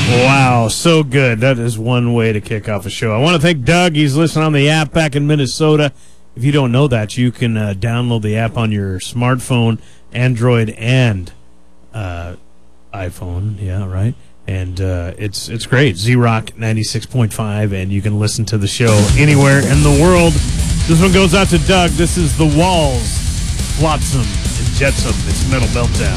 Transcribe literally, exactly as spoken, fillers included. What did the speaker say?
Wow, so good. That is one way to kick off a show. I want to thank Doug. He's listening on the app back in Minnesota. If you don't know that, you can uh, download the app on your smartphone, Android, and uh, iPhone. Yeah, right. And uh, it's it's great. Z-Rock ninety-six point five, and you can listen to the show anywhere in the world. This one goes out to Doug. This is The Walls, Flotsam and Jetsam. It's Metal Meltdown.